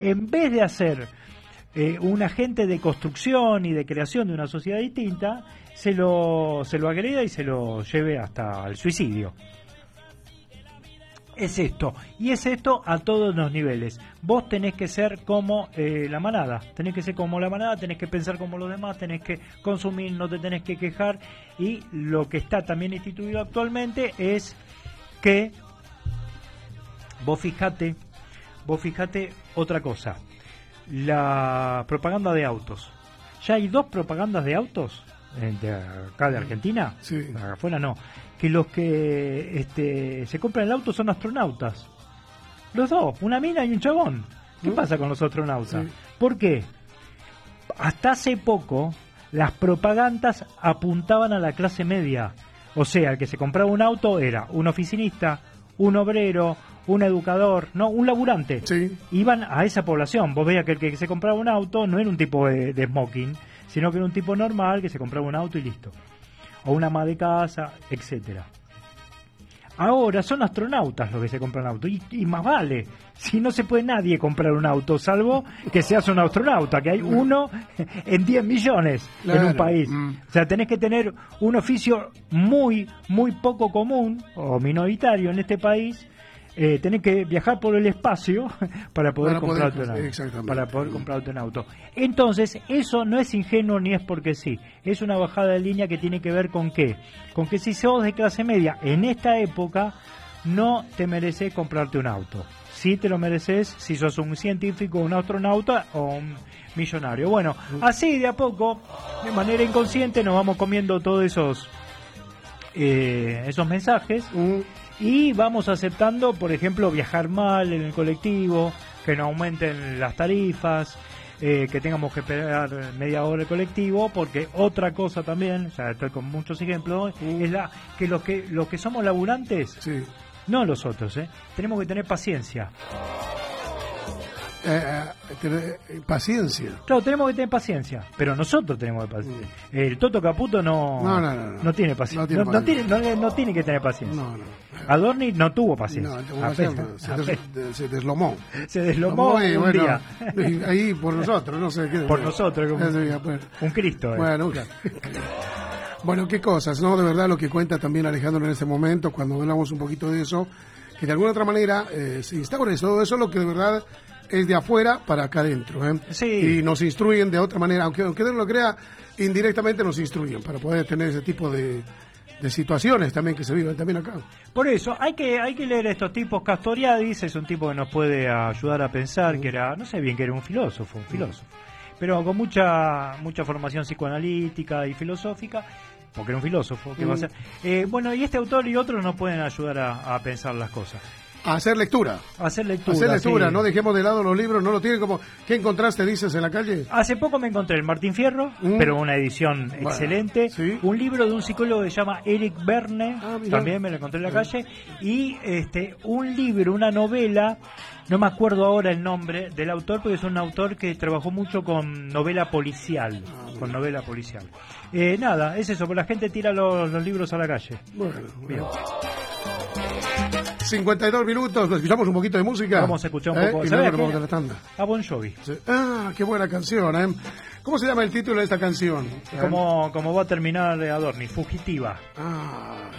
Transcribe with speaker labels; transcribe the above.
Speaker 1: en vez de hacer un agente de construcción y de creación de una sociedad distinta, se lo agreda y se lo lleve hasta el suicidio. Es esto, y es esto a todos los niveles. Vos tenés que ser como la manada, tenés que ser como la manada, tenés que pensar como los demás, tenés que consumir, no te tenés que quejar. Y lo que está también instituido actualmente es que vos fijate otra cosa, la propaganda de autos. Ya hay 2 propagandas de autos de acá de Argentina,
Speaker 2: sí.
Speaker 1: Afuera no, que los que se compran el auto son astronautas. Los dos, una mina y un chabón. ¿Qué pasa con los astronautas?
Speaker 2: Sí.
Speaker 1: ¿Por qué? Hasta hace poco las propagandas apuntaban a la clase media. O sea, el que se compraba un auto era un oficinista, un obrero, un educador, no, un laburante.
Speaker 2: Sí.
Speaker 1: Iban a esa población. Vos veías que el que se compraba un auto no era un tipo de smoking, sino que era un tipo normal que se compraba un auto y listo. O una ama de casa, etcétera. Ahora son astronautas los que se compran auto, y más vale, si no se puede nadie comprar un auto, salvo que seas un astronauta, que hay uno en 10 millones en un país. O sea, tenés que tener un oficio muy, muy poco común o minoritario en este país. Tenés que viajar por el espacio para poder comprarte un auto. Entonces, eso no es ingenuo ni es porque sí. Es una bajada de línea que tiene que ver con qué. Con que si sos de clase media en esta época, no te mereces comprarte un auto. Sí te lo mereces si sos un científico, un astronauta o un millonario. Bueno, así de a poco, de manera inconsciente, nos vamos comiendo todos esos mensajes. Y vamos aceptando, por ejemplo, viajar mal en el colectivo, que no aumenten las tarifas, que tengamos que esperar media hora el colectivo, porque otra cosa también, ya estoy con muchos ejemplos, es que los que somos laburantes,
Speaker 2: sí.
Speaker 1: No los otros, tenemos que tener paciencia.
Speaker 2: Paciencia.
Speaker 1: Claro, tenemos que tener paciencia, pero nosotros tenemos que paciencia. El Toto Caputo no tiene paciencia. No tiene que tener paciencia. Adorni no tuvo paciencia.
Speaker 2: Se deslomó.
Speaker 1: Se deslomó un día.
Speaker 2: Ahí por nosotros, no sé qué.
Speaker 1: Por nosotros, como un Cristo.
Speaker 2: Bueno, bueno, qué cosas, ¿no? De verdad lo que cuenta también Alejandro en este momento, cuando hablamos un poquito de eso, que de alguna otra manera se instaura todo eso, lo que de verdad es de afuera para acá adentro,
Speaker 1: Sí.
Speaker 2: Y nos instruyen de otra manera, aunque no lo crea, indirectamente nos instruyen para poder tener ese tipo de situaciones también que se viven también acá.
Speaker 1: Por eso hay que leer a estos tipos. Castoriadis es un tipo que nos puede ayudar a pensar, que era, no sé bien, que era un filósofo, pero con mucha formación psicoanalítica y filosófica, porque era un filósofo, que va a ser. Bueno, y este autor y otros nos pueden ayudar a pensar las cosas.
Speaker 2: A hacer lectura.
Speaker 1: Sí.
Speaker 2: No dejemos de lado los libros, no lo tienen como... ¿Qué encontraste, dices, en la calle?
Speaker 1: Hace poco me encontré el Martín Fierro, pero una edición excelente. ¿Sí? Un libro de un psicólogo que se llama Eric Berne, también me lo encontré en la calle. Y un libro, una novela, no me acuerdo ahora el nombre del autor, porque es un autor que trabajó mucho con novela policial. Nada, es eso, porque la gente tira los libros a la calle.
Speaker 2: Bueno. 52 minutos, ¿nos escuchamos un poquito de música?
Speaker 1: Vamos a escuchar un poco.
Speaker 2: Y luego vamos a la tanda.
Speaker 1: A Bon Jovi.
Speaker 2: Sí. Qué buena canción, ¿Cómo se llama el título de esta canción?
Speaker 1: Como va a terminar Adorni, Fugitiva.